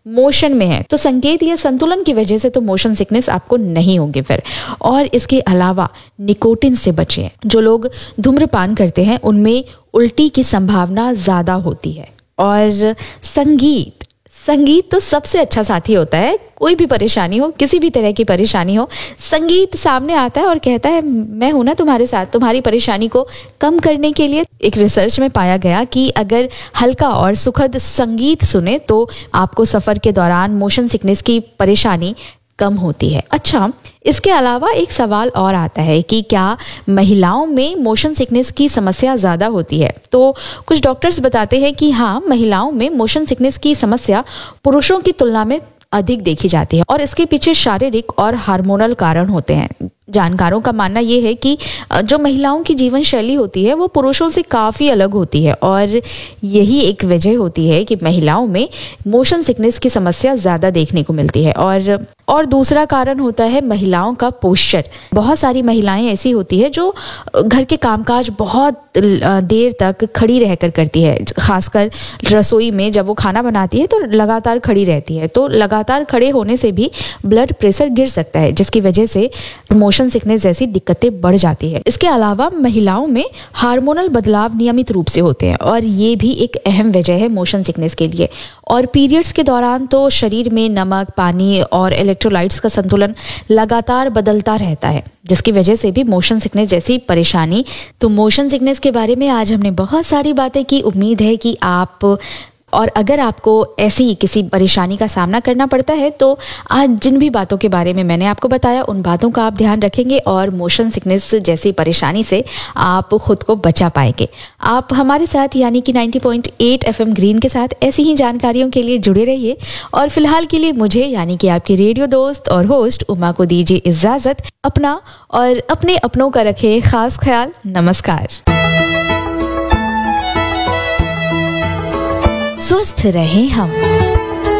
Motion में है तो संकेत या संतुलन की वजह से तो मोशन सिकनेस आपको नहीं होगी फिर। और इसके अलावा निकोटिन से बचें। जो लोग धूम्रपान करते हैं उनमें उल्टी की संभावना ज़्यादा होती है। और संगीत तो सबसे अच्छा साथी होता है। कोई भी परेशानी हो, किसी भी तरह की परेशानी हो, संगीत सामने आता है और कहता है मैं हूं ना तुम्हारे साथ, तुम्हारी परेशानी को कम करने के लिए। एक रिसर्च में पाया गया कि अगर हल्का और सुखद संगीत सुने तो आपको सफ़र के दौरान मोशन सिकनेस की परेशानी कम होती है। अच्छा, इसके अलावा एक सवाल और आता है कि क्या महिलाओं में मोशन सिकनेस की समस्या ज़्यादा होती है? तो कुछ डॉक्टर्स बताते हैं कि हाँ, महिलाओं में मोशन सिकनेस की समस्या पुरुषों की तुलना में अधिक देखी जाती है और इसके पीछे शारीरिक और हार्मोनल कारण होते हैं। जानकारों का मानना ये है कि जो महिलाओं की जीवन शैली होती है वो पुरुषों से काफ़ी अलग होती है और यही एक वजह होती है कि महिलाओं में मोशन सिकनेस की समस्या ज़्यादा देखने को मिलती है। और दूसरा कारण होता है महिलाओं का पोस्चर। बहुत सारी महिलाएं ऐसी होती है जो घर के कामकाज बहुत देर तक खड़ी रहकर करती है, खासकर रसोई में जब वो खाना बनाती है तो लगातार खड़ी रहती है। तो लगातार खड़े होने से भी ब्लड प्रेशर गिर सकता है, जिसकी वजह से मोशन सिकनेस जैसी दिक्कतें बढ़ जाती है। इसके अलावा महिलाओं में हार्मोनल बदलाव नियमित रूप से होते हैं और ये भी एक अहम वजह है मोशन सिकनेस के लिए। और पीरियड्स के दौरान तो शरीर में नमक, पानी और इलेक्ट्रोलाइट्स का संतुलन लगातार बदलता रहता है, जिसकी वजह से भी मोशन सिकनेस जैसी परेशानी। तो मोशन सिकनेस के बारे में आज हमने बहुत सारी बातें की। उम्मीद है कि अगर आपको ऐसी किसी परेशानी का सामना करना पड़ता है तो आज जिन भी बातों के बारे में मैंने आपको बताया उन बातों का आप ध्यान रखेंगे और मोशन सिकनेस जैसी परेशानी से आप खुद को बचा पाएंगे। आप हमारे साथ यानी कि 90.8 FM ग्रीन के साथ ऐसी ही जानकारियों के लिए जुड़े रहिए। और फिलहाल के लिए मुझे यानी कि आपकी रेडियो दोस्त और होस्ट उमा को दीजिए इजाज़त। अपना और अपने अपनों का रखें खास ख्याल। नमस्कार। स्वस्थ रहें हम।